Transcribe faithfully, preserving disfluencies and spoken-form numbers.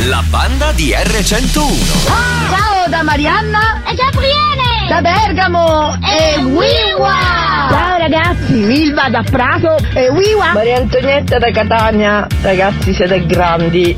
La banda di erre centouno. Ciao da Marianna e Gabriele da Bergamo e Wiwa. Ciao ragazzi, Milva da Prato e Wiwa. Maria Antonietta da Catania. Ragazzi, siete grandi.